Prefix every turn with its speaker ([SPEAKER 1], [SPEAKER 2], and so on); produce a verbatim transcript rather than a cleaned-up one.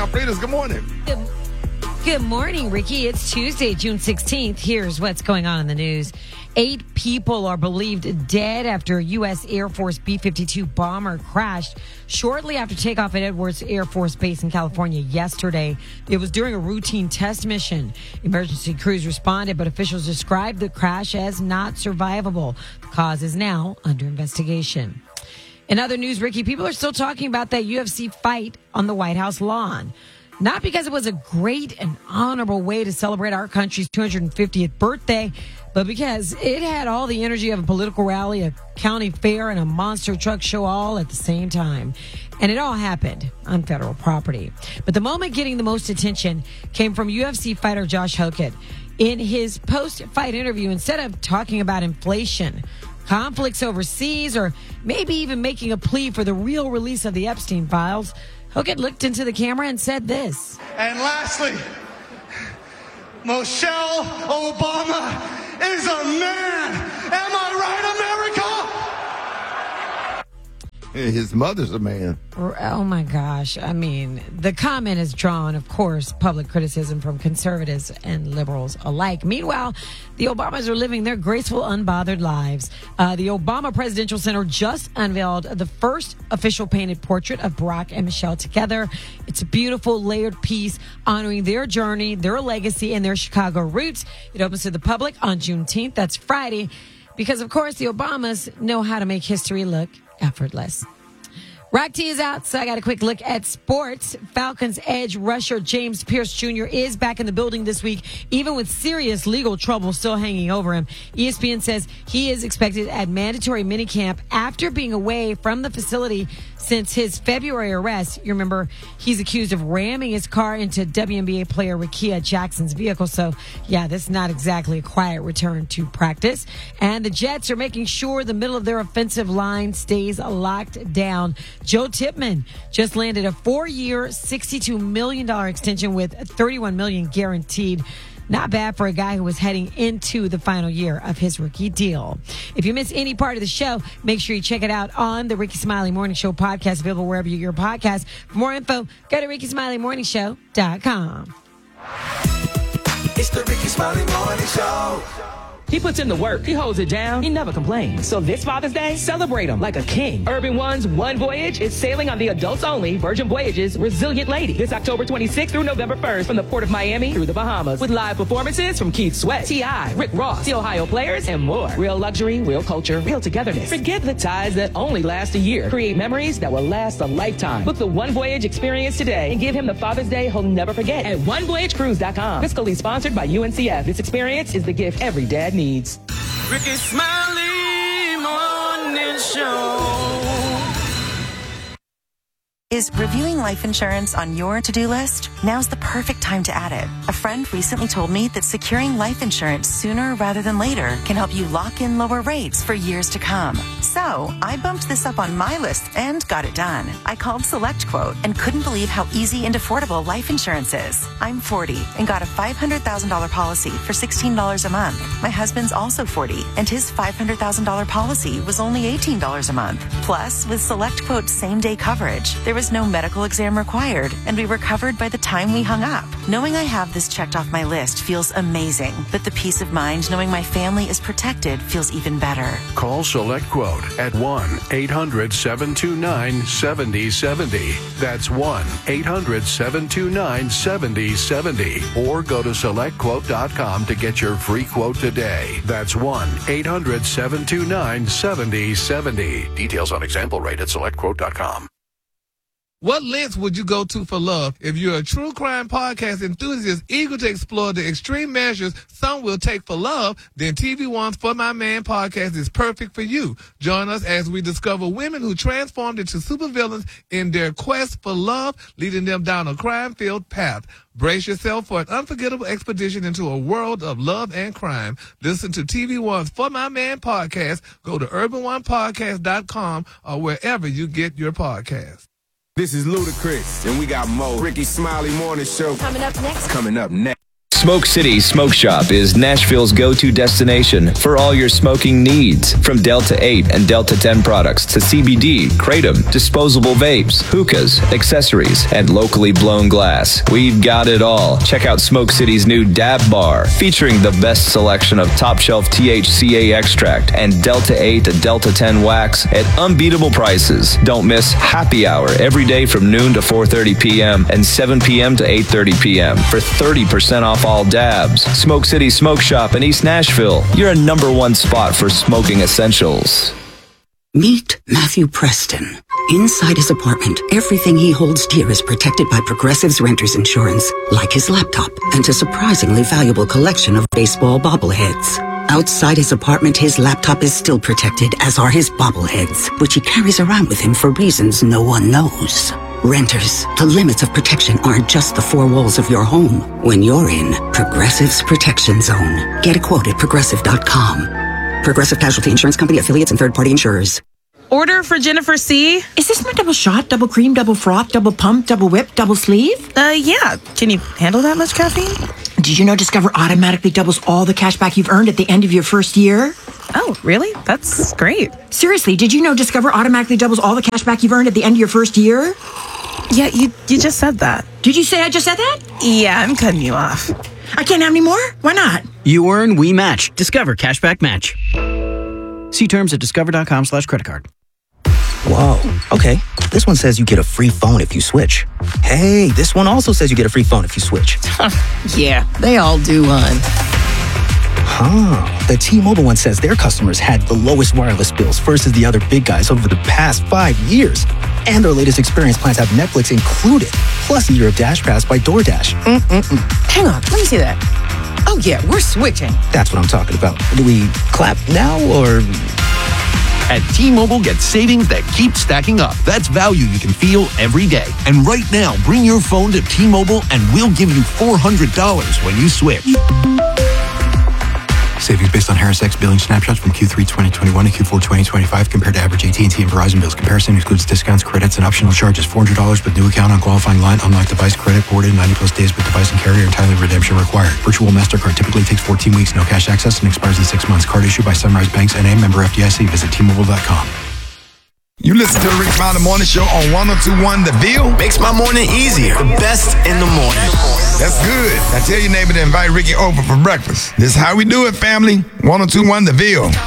[SPEAKER 1] Danielle Frieders, good morning.
[SPEAKER 2] Good, good morning, Ricky. It's Tuesday, June sixteenth. Here's what's going on in the news. Eight people are believed dead after a U S Air Force B fifty-two bomber crashed shortly after takeoff at Edwards Air Force Base in California yesterday. It was during a routine test mission. Emergency crews responded, but officials described the crash as not survivable. The cause is now under investigation. In other news, Ricky, people are still talking about that U F C fight on the White House lawn. Not because it was a great and honorable way to celebrate our country's two hundred fiftieth birthday, but because it had all the energy of a political rally, a county fair, and a monster truck show all at the same time. And it all happened on federal property. But the moment getting the most attention came from U F C fighter Josh Hokett. In his post-fight interview, instead of talking about inflation, conflicts overseas, or maybe even making a plea for the real release of the Epstein files, Hokett looked into the camera and said this.
[SPEAKER 3] And lastly, Michelle Obama is a man. Am I right, America?
[SPEAKER 1] His mother's a man.
[SPEAKER 2] Oh, my gosh. I mean, the comment has drawn, of course, public criticism from conservatives and liberals alike. Meanwhile, the Obamas are living their graceful, unbothered lives. Uh, the Obama Presidential Center just unveiled the first official painted portrait of Barack and Michelle together. It's a beautiful, layered piece honoring their journey, their legacy, and their Chicago roots. It opens to the public on Juneteenth. That's Friday. Because, of course, the Obamas know how to make history look effortless. Rock T is out, so I got a quick look at sports. Falcons edge rusher James Pierce Junior is back in the building this week, even with serious legal trouble still hanging over him. E S P N says he is expected at mandatory minicamp after being away from the facility since his February arrest. You remember, he's accused of ramming his car into W N B A player Rickea Jackson's vehicle. So, yeah, this is not exactly a quiet return to practice. And the Jets are making sure the middle of their offensive line stays locked down. Joe Tipman just landed a four-year, sixty-two million dollars extension with thirty-one million dollars guaranteed. Not bad for a guy who was heading into the final year of his rookie deal. If you miss any part of the show, make sure you check it out on the Ricky Smiley Morning Show podcast, available wherever you get your podcast. For more info, go to ricky smiley morning show dot com.
[SPEAKER 4] It's the Ricky Smiley Morning Show.
[SPEAKER 5] He puts in the work. He holds it down. He never complains. So this Father's Day, celebrate him like a king. Urban One's One Voyage is sailing on the adults-only Virgin Voyages Resilient Lady this October twenty-sixth through November first from the Port of Miami through the Bahamas with live performances from Keith Sweat, T I, Rick Ross, the Ohio Players, and more. Real luxury, real culture, real togetherness. Forget the ties that only last a year. Create memories that will last a lifetime. Book the One Voyage experience today and give him the Father's Day he'll never forget at one voyage cruise dot com. Fiscally sponsored by U N C F. This experience is the gift every dad needs.
[SPEAKER 4] Ricky Smiley Morning Show.
[SPEAKER 6] Is reviewing life insurance on your to-do list? Now's the perfect time to add it. A friend recently told me that securing life insurance sooner rather than later can help you lock in lower rates for years to come. So I bumped this up on my list and got it done. I called SelectQuote and couldn't believe how easy and affordable life insurance is. I'm forty and got a five hundred thousand dollars policy for sixteen dollars a month. My husband's also forty and his five hundred thousand dollars policy was only eighteen dollars a month. Plus, with SelectQuote's same-day coverage, there was no medical exam required, and we were covered by the time we hung up. Knowing I have this checked off my list feels amazing, but the peace of mind knowing my family is protected feels even better.
[SPEAKER 7] Call SelectQuote at one eight hundred seven two nine seven zero seven zero. That's one eight hundred seven two nine seven zero seven zero. Or go to select quote dot com to get your free quote today. That's one eight hundred seven two nine seven zero seven zero. Details on example rate at select quote dot com.
[SPEAKER 1] What lengths would you go to for love? If you're a true crime podcast enthusiast eager to explore the extreme measures some will take for love, then T V One's For My Man podcast is perfect for you. Join us as we discover women who transformed into supervillains in their quest for love, leading them down a crime-filled path. Brace yourself for an unforgettable expedition into a world of love and crime. Listen to T V One's For My Man podcast. Go to urban one podcast dot com or wherever you get your podcasts.
[SPEAKER 8] This is Ludacris, and we got more Ricky Smiley Morning Show
[SPEAKER 2] Coming up next.
[SPEAKER 8] Coming up next. Smoke City Smoke Shop is Nashville's go-to destination for all your smoking needs. From Delta eight and Delta ten products to C B D, Kratom, disposable vapes, hookahs, accessories, and locally blown glass. We've got it all. Check out Smoke City's new Dab Bar, featuring the best selection of top-shelf T H C A extract and Delta eight to Delta ten wax at unbeatable prices. Don't miss Happy Hour every day from noon to four thirty p.m. and seven p.m. to eight thirty p.m. for thirty percent off all dabs. Smoke City Smoke Shop in East Nashville. You're a number one spot for smoking essentials.
[SPEAKER 9] Meet Matthew Preston. Inside his apartment, everything he holds dear is protected by Progressive's Renters Insurance, like his laptop and a surprisingly valuable collection of baseball bobbleheads. Outside his apartment, his laptop is still protected, as are his bobbleheads, which he carries around with him for reasons no one knows. Renters, the limits of protection aren't just the four walls of your home. When you're in Progressive's Protection Zone, get a quote at progressive dot com. Progressive Casualty Insurance Company, affiliates, and third-party insurers.
[SPEAKER 10] Order for Jennifer C.
[SPEAKER 11] Is this my double shot, double cream, double froth, double pump, double whip, double sleeve?
[SPEAKER 10] Uh, yeah. Can you handle that much caffeine?
[SPEAKER 11] Did you know Discover automatically doubles all the cash back you've earned at the end of your first year?
[SPEAKER 10] Oh, really? That's great.
[SPEAKER 11] Seriously, did you know Discover automatically doubles all the cash back you've earned at the end of your first year?
[SPEAKER 10] Yeah, you you just said that.
[SPEAKER 11] Did you say I just said that?
[SPEAKER 10] Yeah, I'm cutting you off.
[SPEAKER 11] I can't have any more? Why not?
[SPEAKER 12] You earn, we match. Discover Cashback Match. See terms at discover.com slash credit card.
[SPEAKER 13] Whoa, okay. This one says you get a free phone if you switch. Hey, this one also says you get a free phone if you switch.
[SPEAKER 14] Yeah, they all do, hon.
[SPEAKER 13] Huh. The T-Mobile one says their customers had the lowest wireless bills versus the other big guys over the past five years. And their latest experience plans have Netflix included, plus a year of Dash Pass by DoorDash. Mm-mm-mm.
[SPEAKER 14] Hang on, let me see that. Oh, yeah, we're switching.
[SPEAKER 13] That's what I'm talking about. Do we clap now, or...
[SPEAKER 15] At T-Mobile, get savings that keep stacking up. That's value you can feel every day. And right now, bring your phone to T-Mobile and we'll give you four hundred dollars when you switch.
[SPEAKER 16] Savings based on Harris X billing snapshots from Q three twenty twenty-one to Q four twenty twenty-five compared to average A T and T and Verizon bills. Comparison excludes discounts, credits, and optional charges. four hundred dollars with new account on qualifying line. Unlocked device credit forwarded ninety plus days with device and carrier. Entirely redemption required. Virtual MasterCard typically takes fourteen weeks. No cash access and expires in six months. Card issued by Sunrise Banks N A, member F D I C. Visit T Mobile dot com.
[SPEAKER 17] You listen to the Rick Smiley Morning Show on one oh two point one The Ville.
[SPEAKER 4] Makes my morning easier. The best in the morning.
[SPEAKER 17] That's good. Now tell your neighbor to invite Ricky over for breakfast. This is how we do it, family. one oh two point one The Ville.